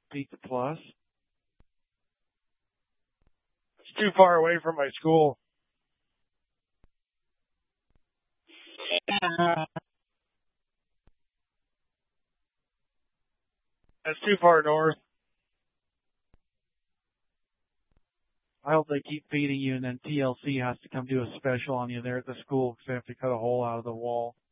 Pizza Plus. It's too far away from my school. That's too far north. I hope they keep feeding you, and then TLC has to come do a special on you there at the school because they have to cut a hole out of the wall.